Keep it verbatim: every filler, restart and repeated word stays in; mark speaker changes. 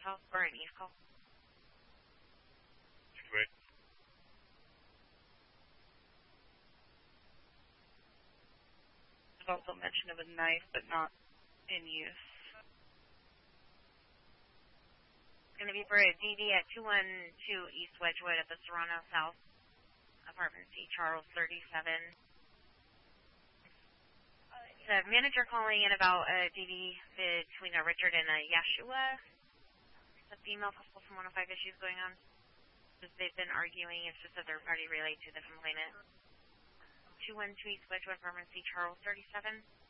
Speaker 1: South or an East call.
Speaker 2: Wait.
Speaker 1: There's also mention of a knife, but not in use. Going to be for a D D at two one two East Wedgewood at the Serrano South, apartment C, Charles thirty-seven. The manager calling in about a D D between a Richard and a Yeshua. The female possible from one oh five issues going on. They've been arguing. It's just a third party relayed to the complainant. two one two East Wedgewood, apartment C, Charles thirty-seven.